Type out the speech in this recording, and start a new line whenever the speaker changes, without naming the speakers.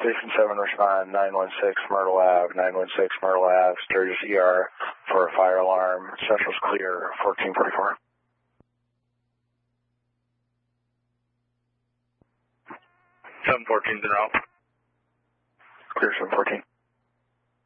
Station 7, respond 916 Myrtle Ave, 916 Myrtle Ave, Sturgis ER for a fire alarm. Central's clear, 1444.
714's en route.
Clear 714.